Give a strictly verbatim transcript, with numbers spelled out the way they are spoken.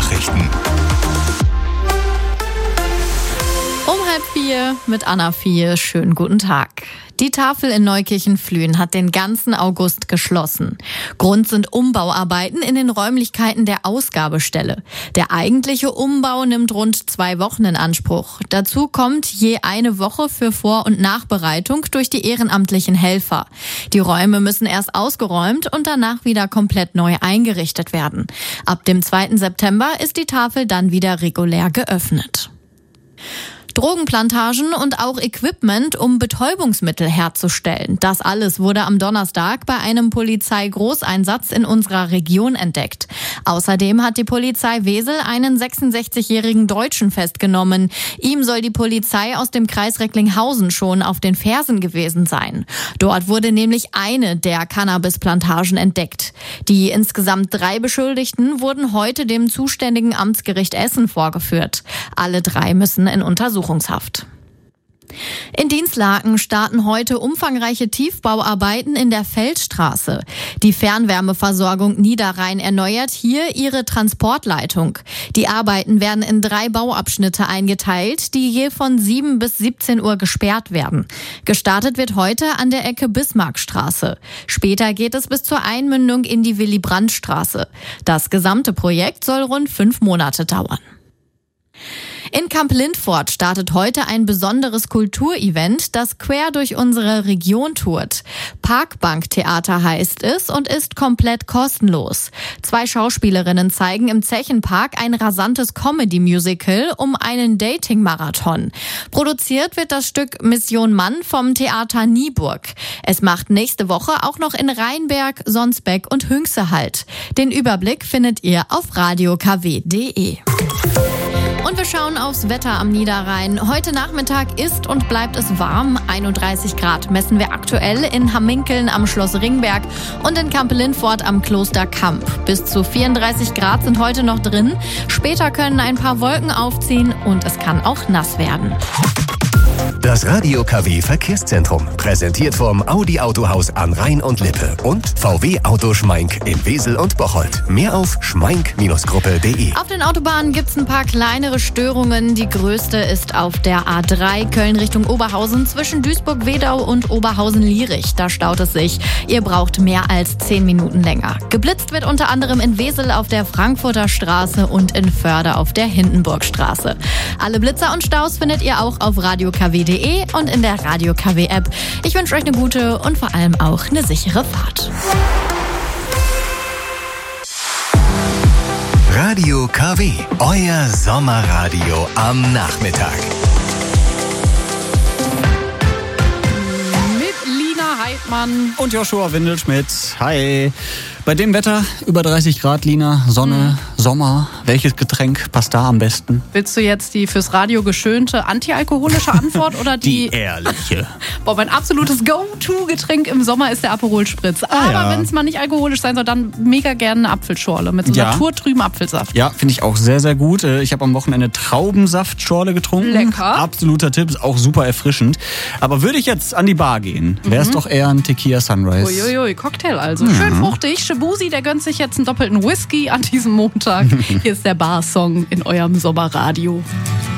Nachrichten. Um halb vier mit Anna Vier. Schönen guten Tag. Die Tafel in Neukirchen-Flühen hat den ganzen August geschlossen. Grund sind Umbauarbeiten in den Räumlichkeiten der Ausgabestelle. Der eigentliche Umbau nimmt rund zwei Wochen in Anspruch. Dazu kommt je eine Woche für Vor- und Nachbereitung durch die ehrenamtlichen Helfer. Die Räume müssen erst ausgeräumt und danach wieder komplett neu eingerichtet werden. Ab dem zweiten September ist die Tafel dann wieder regulär geöffnet. Drogenplantagen und auch Equipment, um Betäubungsmittel herzustellen. Das alles wurde am Donnerstag bei einem Polizeigroßeinsatz in unserer Region entdeckt. Außerdem hat die Polizei Wesel einen sechsundsechzigjährigen Deutschen festgenommen. Ihm soll die Polizei aus dem Kreis Recklinghausen schon auf den Fersen gewesen sein. Dort wurde nämlich eine der Cannabisplantagen entdeckt. Die insgesamt drei Beschuldigten wurden heute dem zuständigen Amtsgericht Essen vorgeführt. Alle drei müssen in Untersuchungshaft. In Dinslaken starten heute umfangreiche Tiefbauarbeiten in der Feldstraße. Die Fernwärmeversorgung Niederrhein erneuert hier ihre Transportleitung. Die Arbeiten werden in drei Bauabschnitte eingeteilt, die je von sieben bis siebzehn Uhr gesperrt werden. Gestartet wird heute an der Ecke Bismarckstraße. Später geht es bis zur Einmündung in die Willy-Brandt-Straße. Das gesamte Projekt soll rund fünf Monate dauern. In Kamp-Lindfort startet heute ein besonderes Kulturevent, das quer durch unsere Region tourt. Parkbanktheater heißt es und ist komplett kostenlos. Zwei Schauspielerinnen zeigen im Zechenpark ein rasantes Comedy-Musical um einen Dating-Marathon. Produziert wird das Stück Mission Mann vom Theater Nieburg. Es macht nächste Woche auch noch in Rheinberg, Sonsbeck und Hünxe Halt. Den Überblick findet ihr auf radio k w punkt d e. Und wir schauen aufs Wetter am Niederrhein. Heute Nachmittag ist und bleibt es warm. einunddreißig Grad messen wir aktuell in Hamminkeln am Schloss Ringberg und in Kamp-Lindfort am Kloster Kamp. Bis zu vierunddreißig Grad sind heute noch drin. Später können ein paar Wolken aufziehen und es kann auch nass werden. Das Radio K W Verkehrszentrum, präsentiert vom Audi Autohaus an Rhein und Lippe und V W Auto Schmeink in Wesel und Bocholt. Mehr auf schmeink Gruppe punkt d e. Auf den Autobahnen gibt's ein paar kleinere Störungen. Die größte ist auf der A drei Köln Richtung Oberhausen zwischen Duisburg-Wedau und Oberhausen-Lierich. Da staut es sich. Ihr braucht mehr als zehn Minuten länger. Geblitzt wird unter anderem in Wesel auf der Frankfurter Straße und in Förde auf der Hindenburgstraße. Alle Blitzer und Staus findet ihr auch auf radio k w punkt d e und in der Radio K W App. Ich wünsche euch eine gute und vor allem auch eine sichere Fahrt. Radio K W, euer Sommerradio am Nachmittag. Mit Lina Heidmann und Joshua Windelschmidt. Hi. Bei dem Wetter über dreißig Grad, Lina, Sonne, mhm. Sommer. Welches Getränk passt da am besten? Willst du jetzt die fürs Radio geschönte antialkoholische Antwort oder die... Die ehrliche. Boah, mein absolutes Go-To-Getränk im Sommer ist der Aperol Spritz. Aber ah, ja. wenn es mal nicht alkoholisch sein soll, dann mega gerne eine Apfelschorle mit so ja. naturtrüben Apfelsaft. Ja, finde ich auch sehr, sehr gut. Ich habe am Wochenende Traubensaftschorle getrunken. Lecker. Absoluter Tipp, ist auch super erfrischend. Aber würde ich jetzt an die Bar gehen, wäre es mhm. doch eher ein Tequila Sunrise. Uiuiui, Cocktail also. Mhm. Schön fruchtig. Shabusi, der gönnt sich jetzt einen doppelten Whisky an diesem Montag. Hier ist der Bar-Song in eurem Sommerradio.